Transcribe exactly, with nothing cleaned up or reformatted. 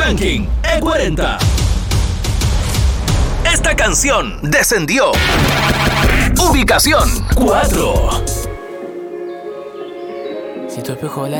Ranking E cuarenta. Esta canción descendió. Ubicación cuatro. Si tu espejo hablara